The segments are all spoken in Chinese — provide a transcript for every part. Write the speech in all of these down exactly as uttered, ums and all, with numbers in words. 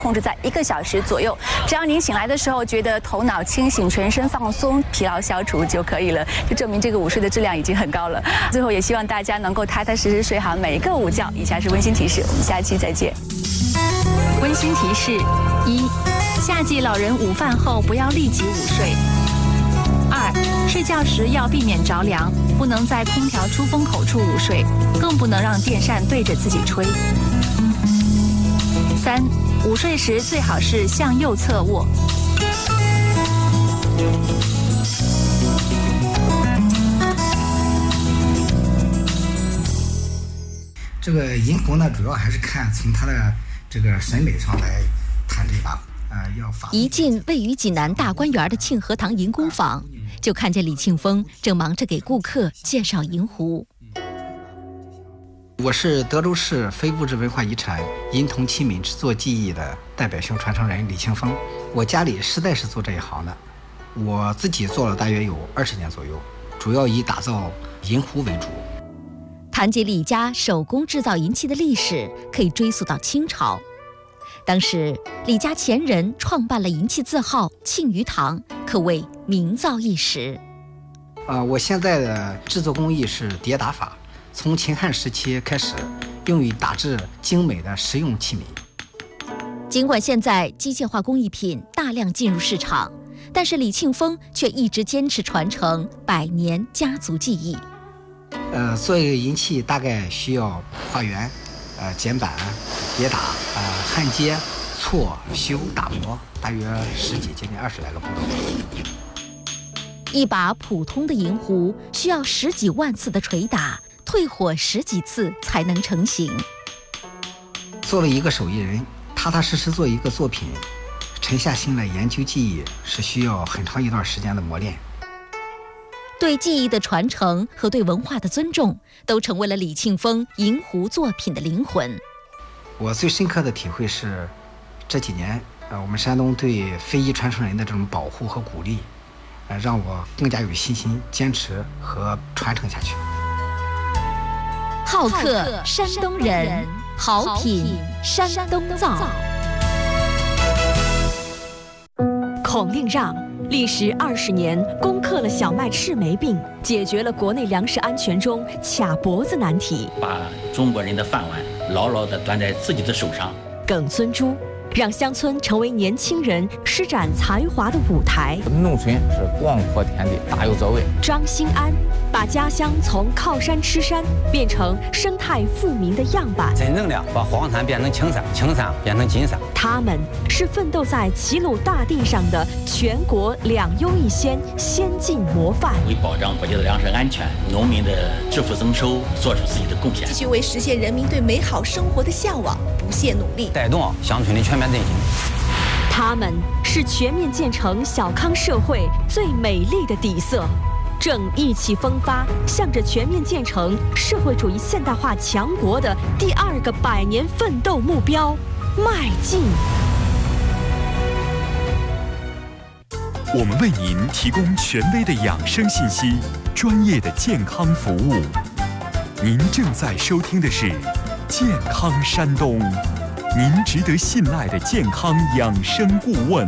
控制在一个小时左右，只要您醒来的时候觉得头脑清醒、全身放松、疲劳消除就可以了，就证明这个午睡的质量已经很高了。最后也希望大家能够踏踏实实睡好每一个午觉。以下是温馨提示，我们下期再见。温馨提示：一、夏季老人午饭后不要立即午睡。二、睡觉时要避免着凉，不能在空调出风口处午睡，更不能让电扇对着自己吹。三、午睡时最好是向右侧卧。 这个银狐呢，主要还是看从它的这个审美上来谈这把，呃，要发。 一进位于济南大观园的庆和堂银工坊，就看见李庆峰正忙着给顾客介绍银狐。 我是德州市非物质文化遗产银铜器皿制作技艺的代表性传承人李庆峰。我家里实在是做这一行的，我自己做了大约有二十年左右，主要以打造银壶为主。 谈及李家手工制造银器的历史，可以追溯到清朝。当时李家前人创办了银器字号庆余堂，可谓名噪一时。 呃，我现在的制作工艺是叠打法，从秦汉时期开始，用于打制精美的实用器皿。 尽管现在机械化工艺品大量进入市场，但是李庆峰却一直坚持传承百年家族技艺。 呃，做一个银器大概需要画圆、呃剪板、叠打、呃焊接、错、修、打磨，大约十几接近二十来个步骤。 一把普通的银壶需要十几万次的捶打，退火十几次才能成型。 作为一个手艺人，踏踏实实做一个作品，沉下心来研究技艺，是需要很长一段时间的磨练。 对技艺的传承和对文化的尊重，都成为了李庆峰银壶作品的灵魂。 我最深刻的体会是，这几年，呃，我们山东对非遗传承人的这种保护和鼓励，呃，让我更加有信心坚持和传承下去。 好客山东人，好品山东造。 孔令让历时二十年，攻克了小麦赤霉病，解决了国内粮食安全中卡脖子难题， 把中国人的饭碗牢牢地端在自己的手上。 耿孙珠让乡村成为年轻人施展才华的舞台。 农村是广阔天地，大有作为。 张兴安把家乡从靠山吃山变成生态富民的样板， 真正的把黄山变成青山，青山变成金山。 他们是奋斗在齐鲁大地上的全国两优一先先进模范， 为保障国家的粮食安全、农民的致富增收做出自己的贡献， 继续为实现人民对美好生活的向往不懈努力， 带动乡村的全面振兴。 他们是全面建成小康社会最美丽的底色，正意气风发，向着全面建成社会主义现代化强国的第二个百年奋斗目标迈进。 我们为您提供权威的养生信息，专业的健康服务。您正在收听的是健康山东，您值得信赖的健康养生顾问。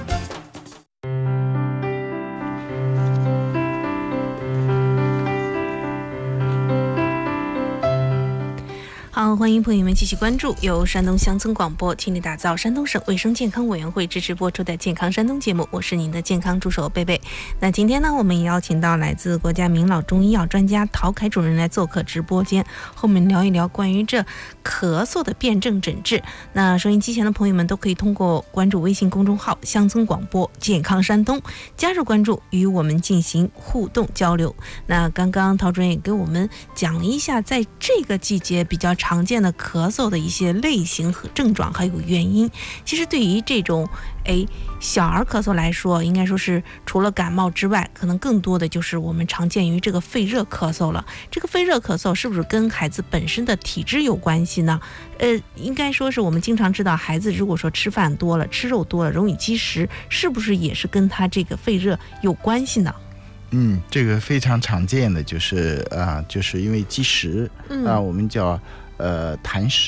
好，欢迎朋友们继续关注由山东乡村广播倾力打造山东省卫生健康委员会支持播出的健康山东节目，我是您的健康助手贝贝。那今天呢，我们也邀请到来自国家名老中医药专家陶凯主任来做客直播间，和我们聊一聊关于这咳嗽的辨证诊治。那收音机前的朋友们都可以通过关注微信公众号乡村广播健康山东，加入关注，与我们进行互动交流。那刚刚陶主任也给我们讲了一下在这个季节比较常见的咳嗽的一些类型和症状还有原因。其实对于这种哎小儿咳嗽来说，应该说是除了感冒之外，可能更多的就是我们常见于这个肺热咳嗽了。这个肺热咳嗽是不是跟孩子本身的体质有关系呢？呃，应该说是我们经常知道，孩子如果说吃饭多了、吃肉多了，容易积食，是不是也是跟他这个肺热有关系呢？ 嗯，这个非常常见的就是啊、呃，就是因为积食啊、嗯呃，我们叫呃痰湿啊、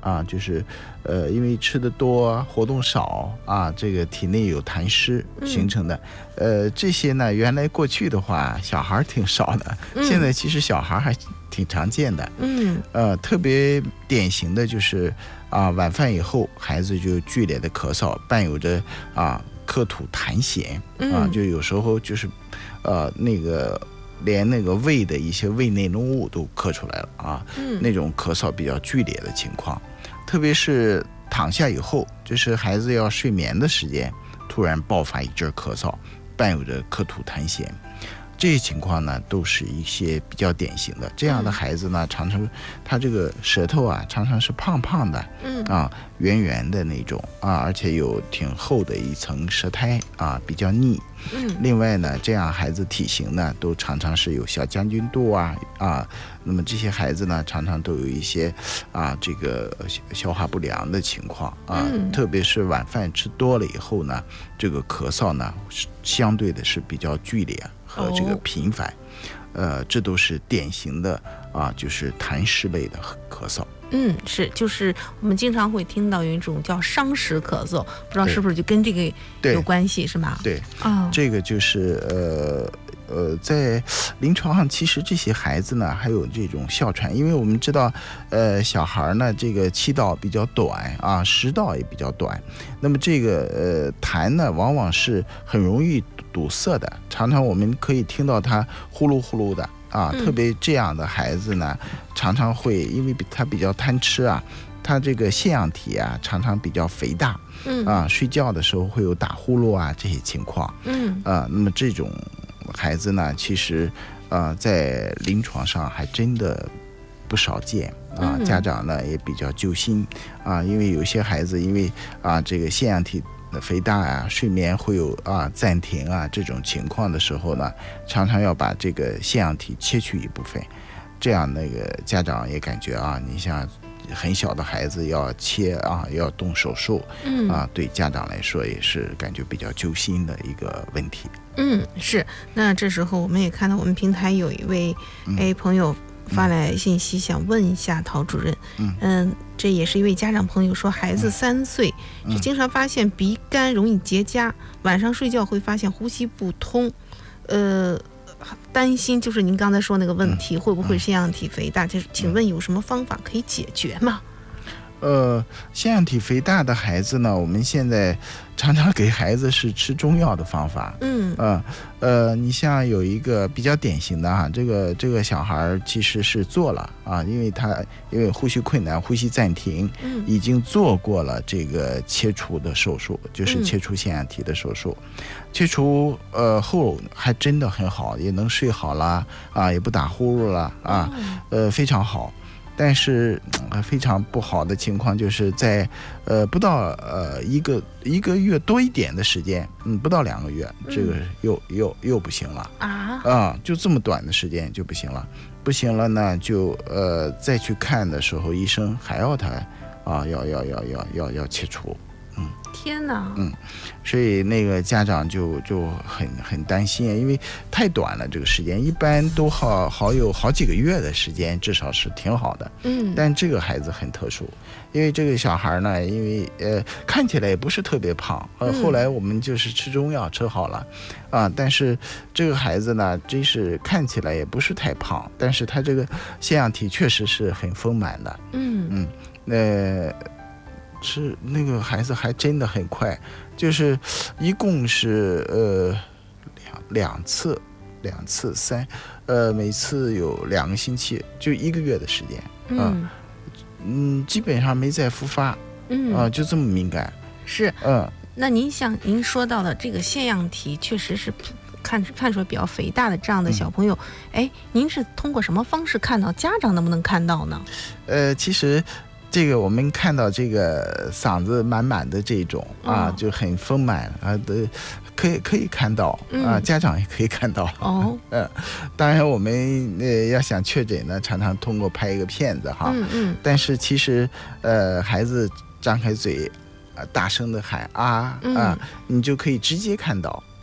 啊，就是呃，因为吃的多，活动少啊，这个体内有痰湿形成的。嗯、呃，这些呢，原来过去的话，小孩挺少的，嗯、现在其实小孩还挺常见的。嗯，呃，特别典型的就是啊，晚饭以后，孩子就剧烈的咳嗽，伴有着啊咳吐痰涎啊，就有时候就是，呃，那个。连那个胃的一些胃内容物都咳出来了啊，嗯、那种咳嗽比较剧烈的情况，特别是躺下以后，就是孩子要睡眠的时间，突然爆发一阵咳嗽，伴有着咳吐痰涎，这些情况呢，都是一些比较典型的。这样的孩子呢，常常他这个舌头啊，常常是胖胖的，嗯啊，圆圆的那种啊，而且有挺厚的一层舌苔啊，比较腻。嗯，另外呢，这样孩子体型呢，都常常是有小将军肚啊啊，那么这些孩子呢，常常都有一些啊这个消化不良的情况啊，嗯、特别是晚饭吃多了以后呢，这个咳嗽呢，相对的是比较剧烈和这个频繁，哦、呃，这都是典型的啊，就是痰湿类的咳嗽。 嗯，是，就是我们经常会听到有一种叫伤食咳嗽，不知道是不是就跟这个有关系，是吧？ 对，啊、哦，这个就是呃呃，在临床上，其实这些孩子呢，还有这种哮喘，因为我们知道，呃，小孩呢，这个气道比较短啊，食道也比较短，那么这个呃痰呢，往往是很容易堵塞的，常常我们可以听到它呼噜呼噜的。啊，特别这样的孩子呢，常常会因为他比较贪吃啊，他这个腺样体啊常常比较肥大，嗯啊，睡觉的时候会有打呼噜啊这些情况，嗯啊，那么这种孩子呢，其实呃在临床上还真的不少见啊，家长呢也比较揪心啊，因为有些孩子因为啊这个腺样体肥大啊，睡眠会有啊暂停啊这种情况的时候呢，常常要把这个腺样体切去一部分，这样那个家长也感觉啊，你像很小的孩子要切啊，要动手术，嗯啊，对家长来说也是感觉比较揪心的一个问题。 嗯，是。那这时候我们也看到我们平台有一位哎朋友发来信息，想问一下陶主任，嗯嗯，这也是一位家长朋友说，孩子三岁，嗯、就经常发现鼻干容易结痂，晚上睡觉会发现呼吸不通，呃，担心就是您刚才说那个问题，嗯、会不会腺样体肥大？就是请问有什么方法可以解决吗？ 呃，腺样体肥大的孩子呢，我们现在常常给孩子是吃中药的方法。嗯呃呃，你像有一个比较典型的哈，这个这个小孩其实是做了啊，因为他因为呼吸困难、呼吸暂停，嗯，已经做过了这个切除的手术，就是切除腺样体的手术。嗯、切除呃后还真的很好，也能睡好了啊，也不打呼噜了啊，嗯、呃非常好。但是、呃、非常不好的情况就是在呃不到呃一个一个月多一点的时间，嗯，不到两个月，这个又、嗯、又又不行了啊啊！就这么短的时间就不行了，不行了呢，就呃再去看的时候，医生还要他啊要要要要要要切除。嗯， 天哪！ 嗯，所以那个家长就就很很担心，因为太短了这个时间，一般都好好有好几个月的时间，至少是挺好的。嗯，但这个孩子很特殊，因为这个小孩呢，因为呃看起来也不是特别胖，呃，后来我们就是吃中药吃好了，啊，但是这个孩子呢，真是看起来也不是太胖，但是他这个腺样体确实是很丰满的。嗯嗯，那、呃。是那个孩子还真的很快，就是一共是呃两两次两次三呃每次有两个星期，就一个月的时间啊，嗯、嗯，基本上没再复发，嗯啊，就这么敏感。 是，嗯，那您像您说到的这个腺样体，确实是看看出来比较肥大的这样的小朋友，哎、嗯，您是通过什么方式看到？家长能不能看到呢？ 呃，其实。这个我们看到这个嗓子满满的这种啊，就很丰满啊的，可以可以看到啊，家长也可以看到哦。嗯，当然我们呃要想确诊呢，常常通过拍一个片子哈。嗯嗯。但是其实呃，孩子张开嘴，大声的喊啊啊，你就可以直接看到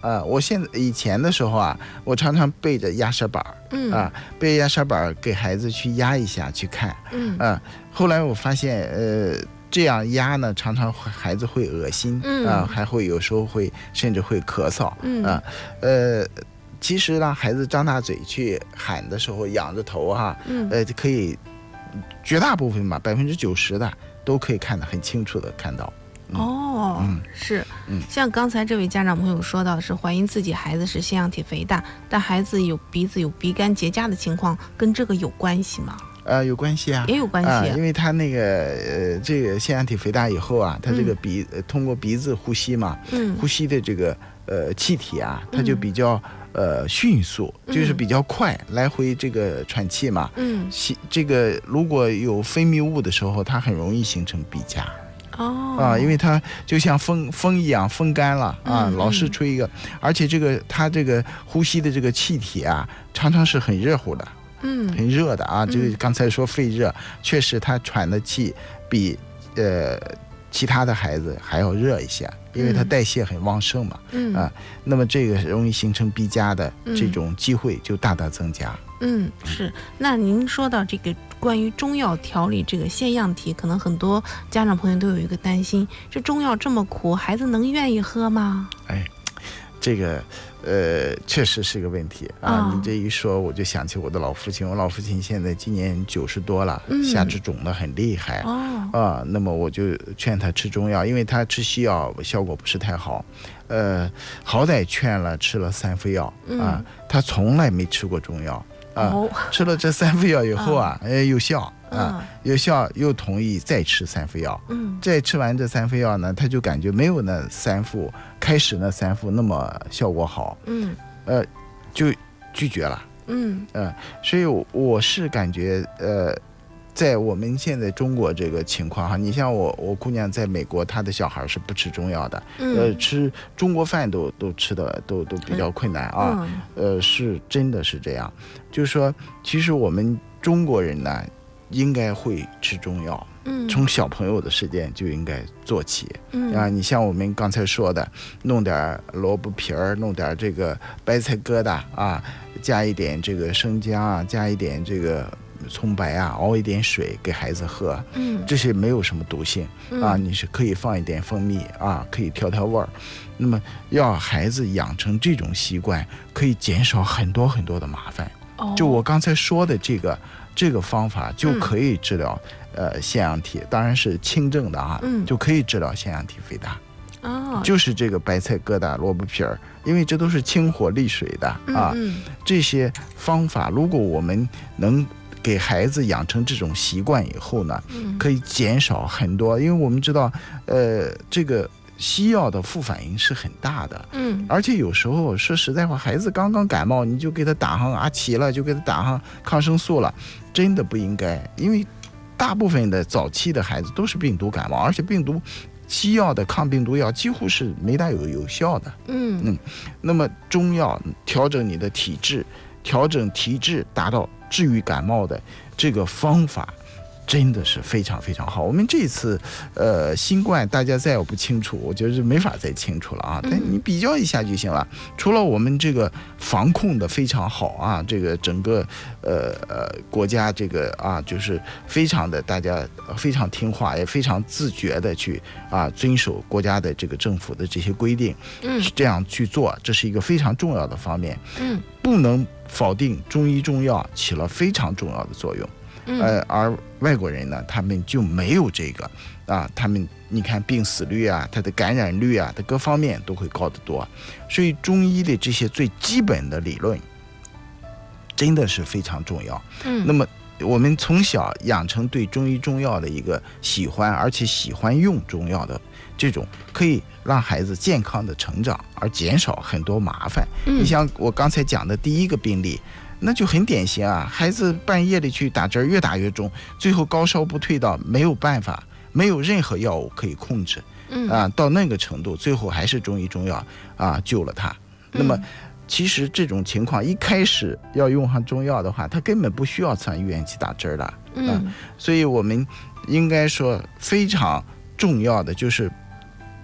啊、呃，我现在以前的时候啊，我常常背着压舌板，嗯啊，背着压舌板给孩子去压一下去看，嗯啊，后来我发现，呃，这样压呢，常常孩子会恶心，嗯啊，还会有时候会甚至会咳嗽，嗯啊，呃。其实让孩子张大嘴去喊的时候，仰着头哈、啊，嗯，呃，可以绝大部分吧，百分之九十的都可以看得很清楚的看到。 嗯、哦，嗯，是，嗯，像刚才这位家长朋友说到，是怀疑自己孩子是腺样体肥大，但孩子有鼻子有鼻干结痂的情况，跟这个有关系吗？ 呃，有关系啊， 也有关系、啊啊，因为他那个呃，这个腺样体肥大以后啊，他这个鼻、嗯呃、通过鼻子呼吸嘛，嗯，呼吸的这个呃气体啊，它就比较。嗯呃，迅速就是比较快，嗯、来回这个喘气嘛。嗯，这个如果有分泌物的时候，它很容易形成鼻夹。哦，啊，因为它就像风风一样，风干了啊，嗯、老是吹一个，而且这个它这个呼吸的这个气体啊，常常是很热乎的，嗯，很热的啊。这个刚才说肺热，确实他喘的气比呃其他的孩子还要热一些。因为它代谢很旺盛嘛，嗯啊，那么这个容易形成鼻夹的这种机会就大大增加。 嗯，是。那您说到这个关于中药调理这个腺样体，可能很多家长朋友都有一个担心：这中药这么苦，孩子能愿意喝吗？ 哎，这个呃，确实是个问题啊！哦、你这一说，我就想起我的老父亲。我老父亲现在今年九十多了，嗯、下肢肿得很厉害。哦啊，那么我就劝他吃中药，因为他吃西药效果不是太好。呃，好歹劝了吃了三副药、嗯、啊，他从来没吃过中药啊。哦、吃了这三副药以后啊，哎、哦，有效。啊，有效又同意再吃三副药，嗯，再吃完这三副药呢，他就感觉没有那三副开始那三副那么效果好，嗯，呃，就拒绝了，嗯，呃，所以我是感觉，呃，在我们现在中国这个情况哈，你像我我姑娘在美国，她的小孩是不吃中药的，嗯、呃，吃中国饭都都吃的都都比较困难啊，嗯、呃，是真的是这样，就是说，其实我们中国人呢。应该会吃中药，嗯，从小朋友的时间就应该做起，嗯啊，你像我们刚才说的，弄点萝卜皮儿，弄点这个白菜疙瘩啊，加一点这个生姜啊，加一点这个葱白啊，熬一点水给孩子喝，嗯，这些没有什么毒性、嗯、啊，你是可以放一点蜂蜜啊，可以调调味儿。那么要孩子养成这种习惯，可以减少很多很多的麻烦。哦、就我刚才说的这个。这个方法就可以治疗、嗯、呃腺样体，当然是轻症的啊，嗯、就可以治疗腺样体肥大。哦，就是这个白菜疙瘩、萝卜皮儿，因为这都是清火利水的啊。嗯、这些方法，如果我们能给孩子养成这种习惯以后呢，嗯、可以减少很多，因为我们知道，呃，这个。西药的副反应是很大的，嗯，而且有时候说实在话，孩子刚刚感冒，你就给他打上阿奇了，就给他打上抗生素了，真的不应该，因为大部分的早期的孩子都是病毒感冒，而且病毒西药的抗病毒药几乎是没大有有效的，嗯嗯，那么中药调整你的体质，调整体质达到治愈感冒的这个方法。真的是非常非常好。我们这次，呃，新冠大家再也不清楚，我觉得是没法再清楚了啊。但你比较一下就行了。除了我们这个防控的非常好啊，这个整个呃呃国家这个啊，就是非常的大家非常听话，也非常自觉的去啊遵守国家的这个政府的这些规定，嗯，这样去做，这是一个非常重要的方面。嗯，不能否定中医中药起了非常重要的作用。呃，而外国人呢，他们就没有这个啊，他们你看病死率啊，它的感染率啊，它各方面都会高得多，所以中医的这些最基本的理论真的是非常重要。嗯，那么我们从小养成对中医中药的一个喜欢，而且喜欢用中药的这种，可以让孩子健康的成长，而减少很多麻烦。嗯，你像我刚才讲的第一个病例。那就很典型啊，孩子半夜里去打针，越打越重，最后高烧不退到没有办法，没有任何药物可以控制，嗯啊，到那个程度，最后还是中医中药啊救了他。那么，其实这种情况一开始要用上中药的话，他根本不需要上医院去打针的，嗯、啊，所以我们应该说非常重要的就是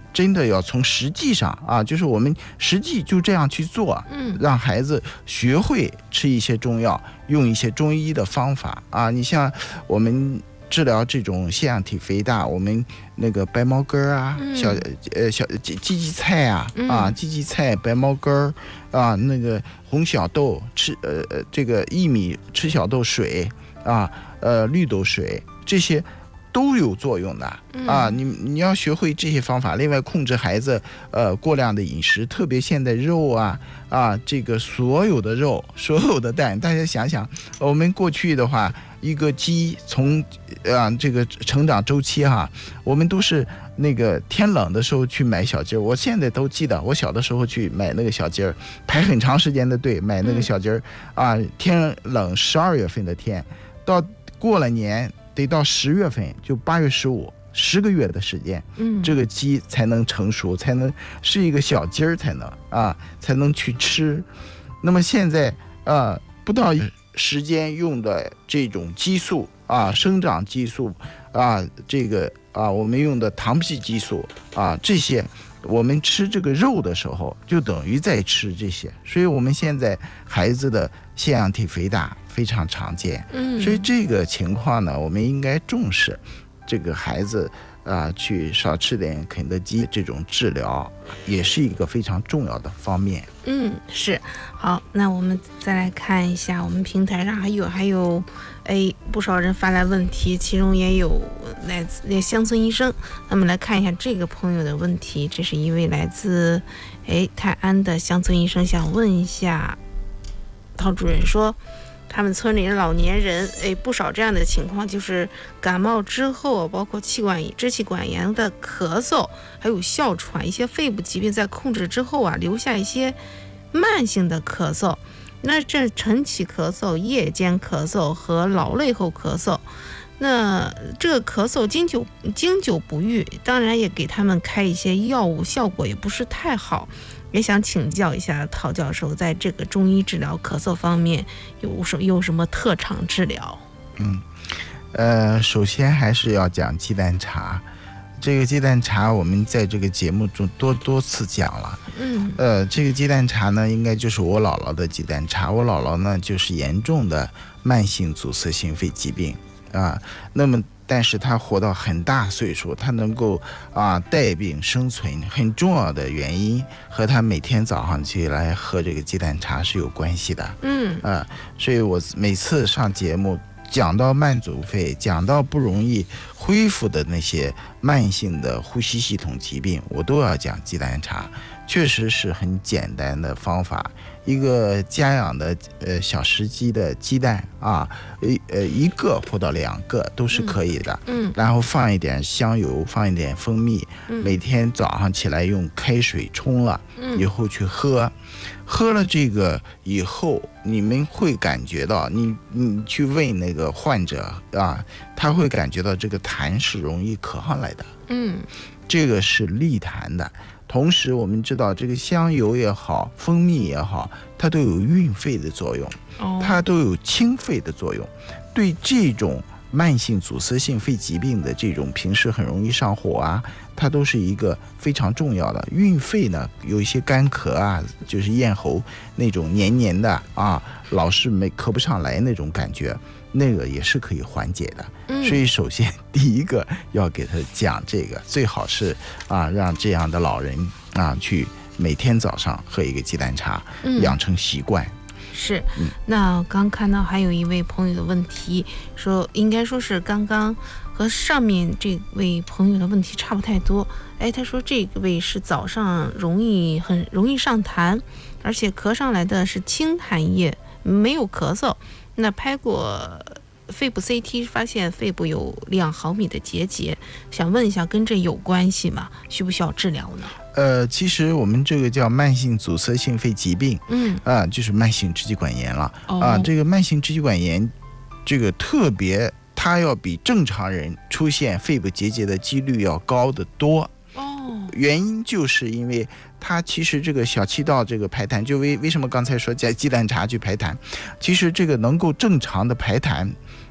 真的要从实际上啊，就是我们实际就这样去做， 嗯， 让孩子学会吃一些中药，用一些中医的方法啊。你像我们治疗这种腺样体肥大，我们那个白茅根啊，嗯、小呃小荠荠菜啊，嗯、啊荠荠菜、白茅根啊，那个红小豆吃呃呃这个薏米吃小豆水啊，呃绿豆水这些。都有作用的啊！你你要学会这些方法，另外控制孩子呃过量的饮食，特别现在肉啊啊这个所有的肉、所有的蛋，大家想想，我们过去的话，一个鸡从啊这个成长周期哈、啊，我们都是那个天冷的时候去买小鸡儿。我现在都记得，我小的时候去买那个小鸡儿，排很长时间的队买那个小鸡儿、嗯、啊，天冷十二月份的天，到过了年。得到十月份，就八月十五，十个月的时间，嗯，这个鸡才能成熟，才能是一个小鸡儿，才能啊，才能去吃。那么现在呃，不到时间用的这种激素啊，生长激素啊，这个啊，我们用的糖皮激素啊，这些我们吃这个肉的时候，就等于在吃这些，所以我们现在孩子的腺样体肥大非常常见，嗯，所以这个情况呢，我们应该重视这个孩子啊，去少吃点肯德基，这种治疗也是一个非常重要的方面。 嗯，是。好，那我们再来看一下，我们平台上还有还有，哎，不少人发来问题，其中也有来自乡村医生。那么来看一下这个朋友的问题，这是一位来自哎泰安的乡村医生，想问一下陶主任说。他们村里的老年人，哎，不少这样的情况，就是感冒之后，包括气管支气管炎的咳嗽，还有哮喘，一些肺部疾病在控制之后啊，留下一些慢性的咳嗽。那这晨起咳嗽、夜间咳嗽和劳累后咳嗽，那这个咳嗽经久经久不愈，当然也给他们开一些药物，效果也不是太好。也想请教一下陶教授，在这个中医治疗咳嗽方面有什有什么特长治疗？ 嗯，呃，首先还是要讲鸡蛋茶。这个鸡蛋茶我们在这个节目中多多次讲了。嗯，呃，这个鸡蛋茶呢，应该就是我姥姥的鸡蛋茶。我姥姥呢，就是严重的慢性阻塞性肺疾病啊。那么但是他活到很大岁数，他能够啊带病生存，很重要的原因和他每天早上起来喝这个鸡蛋茶是有关系的。嗯啊，所以我每次上节目讲到慢阻肺，讲到不容易恢复的那些慢性的呼吸系统疾病，我都要讲鸡蛋茶，确实是很简单的方法。一个家养的呃小石鸡的鸡蛋啊，一呃一个或到两个都是可以的。嗯，然后放一点香油，放一点蜂蜜，嗯、每天早上起来用开水冲了，嗯、以后去喝，喝了这个以后，你们会感觉到，你你去问那个患者啊，他会感觉到这个痰是容易咳上来的。嗯，这个是利痰的。同时我们知道这个香油也好，蜂蜜也好，它都有运肺的作用，它都有清肺的作用。对这种慢性阻塞性肺疾病的这种平时很容易上火啊，它都是一个非常重要的。运肺呢，有一些干咳啊，就是咽喉那种黏黏的啊，老是没咳不上来那种感觉，那个也是可以缓解的。嗯、所以首先第一个要给他讲这个，最好是啊让这样的老人啊去每天早上喝一个鸡蛋茶，嗯、养成习惯。 是，嗯、那刚看到还有一位朋友的问题，说应该说是刚刚和上面这位朋友的问题差不太多。哎，他说这位是早上容易很容易上痰，而且咳上来的是清痰液，没有咳嗽。那拍过肺部 C T 发现肺部有两毫米的结节，想问一下跟这有关系吗？需不需要治疗呢？ 呃，其实我们这个叫慢性阻塞性肺疾病，嗯啊，就是慢性支气管炎了。哦、啊。这个慢性支气管炎，这个特别，它要比正常人出现肺部结节的几率要高得多。哦。原因就是因为它其实这个小气道这个排痰，就为为什么刚才说加鸡蛋茶去排痰，其实这个能够正常的排痰。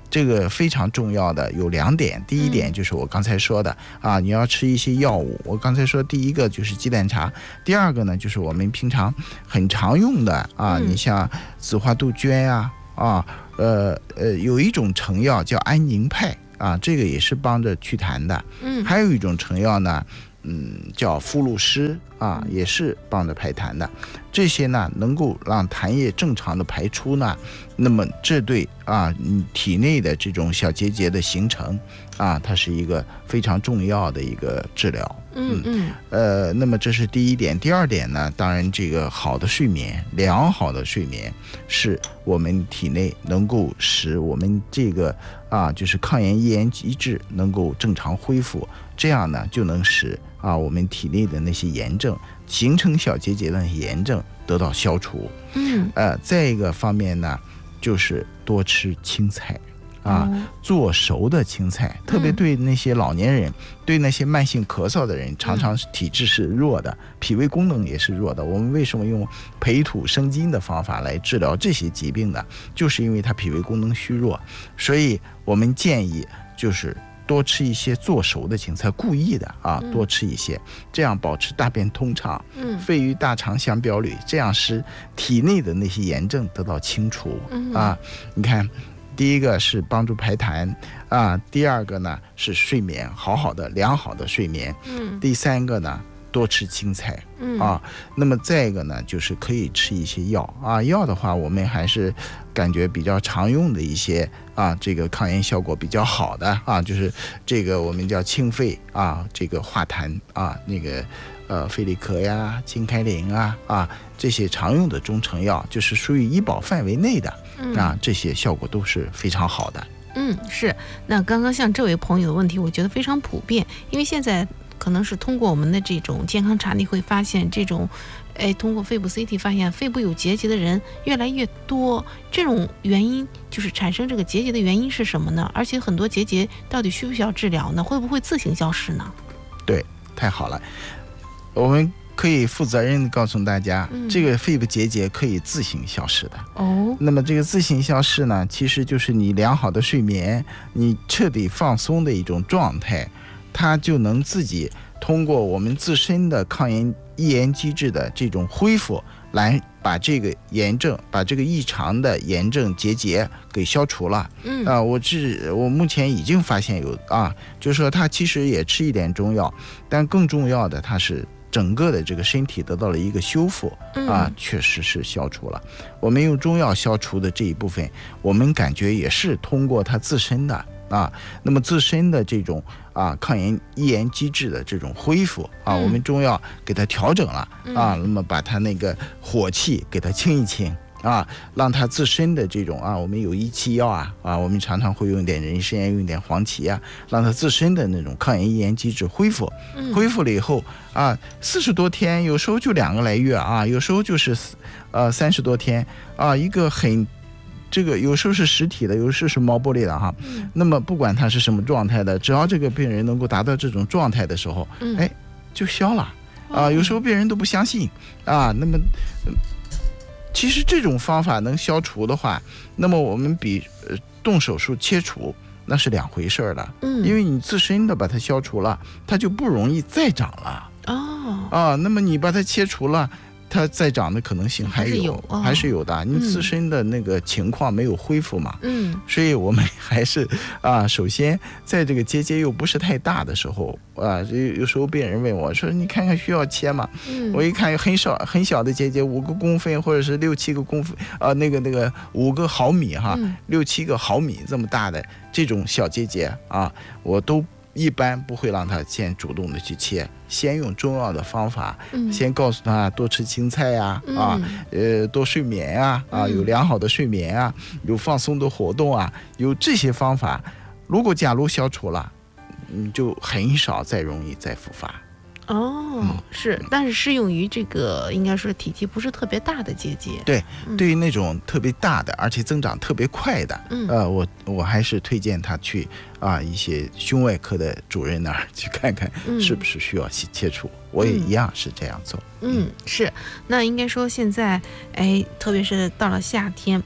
这个非常重要的有两点，第一点就是我刚才说的、嗯、啊，你要吃一些药物。我刚才说第一个就是鸡蛋茶，第二个呢就是我们平常很常用的啊，嗯、你像紫花杜鹃啊啊，呃呃，有一种成药叫安宁派啊，这个也是帮着祛痰的。嗯，还有一种成药呢，嗯，叫附露湿啊，也是帮着排痰的。这些呢，能够让痰液正常的排出呢，那么这对啊，你体内的这种小结节的形成啊，它是一个非常重要的一个治疗。嗯嗯，呃，那么这是第一点。第二点呢，当然这个好的睡眠，良好的睡眠是我们体内能够使我们这个啊，就是抗炎抑炎机制能够正常恢复，这样呢就能使啊我们体内的那些炎症形成小结节的那些炎症得到消除。嗯，呃，再一个方面呢，就是多吃青菜。啊，做熟的青菜，特别对那些老年人、嗯、对那些慢性咳嗽的人，常常体质是弱的、嗯、脾胃功能也是弱的。我们为什么用培土生金的方法来治疗这些疾病呢？就是因为他脾胃功能虚弱，所以我们建议就是多吃一些做熟的青菜，故意的啊，多吃一些，这样保持大便通畅，嗯，肺与大肠相表里，这样使体内的那些炎症得到清除。嗯、啊，你看。第一个是帮助排痰啊，第二个呢是睡眠，好好的良好的睡眠。嗯，第三个呢多吃青菜。嗯啊，那么再一个呢就是可以吃一些药啊，药的话我们还是感觉比较常用的一些啊，这个抗炎效果比较好的啊，就是这个我们叫清肺啊，这个化痰啊，那个呃费利可呀、金开灵啊啊这些常用的中成药，就是属于医保范围内的。嗯、啊，这些效果都是非常好的。 嗯，是。那刚刚像这位朋友的问题，我觉得非常普遍，因为现在可能是通过我们的这种健康查，你会发现这种，哎，通过肺部 C T 发现肺部有结节的人越来越多。这种原因就是产生这个结节的原因是什么呢？而且很多结节到底需不需要治疗呢？会不会自行消失呢？ 对，太好了，我们。可以负责任的告诉大家、嗯、这个肺部结节可以自行消失的。哦，那么这个自行消失呢，其实就是你良好的睡眠，你彻底放松的一种状态，它就能自己通过我们自身的抗炎抑炎机制的这种恢复，来把这个炎症把这个异常的炎症结节给消除了。嗯啊，我这我目前已经发现有啊，就是说它其实也吃一点中药，但更重要的它是整个的这个身体得到了一个修复啊，确实是消除了。我们用中药消除的这一部分，我们感觉也是通过它自身的啊，那么自身的这种啊抗炎抑炎机制的这种恢复啊，我们中药给它调整了啊，那么把它那个火气给它清一清。啊，让它自身的这种啊，我们有益气药啊啊，我们常常会用一点人参，用一点黄芪啊，让它自身的那种抗炎抑炎机制恢复。嗯、恢复了以后啊，四十多天，有时候就两个来月啊，有时候就是呃三十多天啊，一个很这个有时候是实体的，有时候是毛玻璃的哈。嗯、那么不管它是什么状态的，只要这个病人能够达到这种状态的时候，嗯、哎，就消了啊。有时候病人都不相信啊，那么。其实这种方法能消除的话，那么我们比呃动手术切除那是两回事了。嗯，因为你自身的把它消除了，它就不容易再长了。哦，啊，那么你把它切除了，它再长的可能性还有，还是有，哦、还是有的。你自身的那个情况没有恢复嘛。嗯，所以我们还是啊，首先在这个结节又不是太大的时候啊，有时候病人问我说：“你看看需要切吗？”嗯，我一看很少很小的结节，五个公分或者是六七个公分啊，那个那个五个毫米哈，嗯、六七个毫米这么大的这种小结节啊，我都。一般不会让他先主动的去切，先用中药的方法，嗯、先告诉他多吃青菜呀、啊，嗯、啊，呃，多睡眠啊，啊，有良好的睡眠啊，有放松的活动啊，有这些方法，如果假如消除了，你就很少再容易再复发。 哦，嗯、是，但是适用于这个应该说体积不是特别大的结节。 对，嗯、对于那种特别大的，而且增长特别快的，嗯、呃，我我还是推荐他去啊一些胸外科的主任那儿去看看，是不是需要切切除。嗯、我也一样是这样做。 嗯，嗯是。那应该说现在，哎，特别是到了夏天。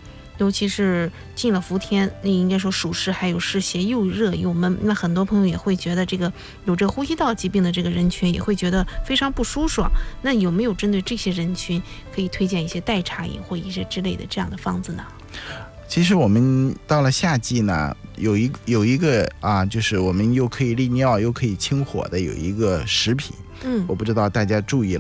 尤其是进了伏天，那应该说属实还有湿邪，又热又闷，那很多朋友也会觉得这个有这个呼吸道疾病的这个人群也会觉得非常不舒爽。那有没有针对这些人群可以推荐一些代茶饮或一些之类的这样的方子呢？ 其实我们到了夏季呢，有一有一个啊，就是我们又可以利尿又可以清火的有一个食品， 嗯， 我不知道大家注意了。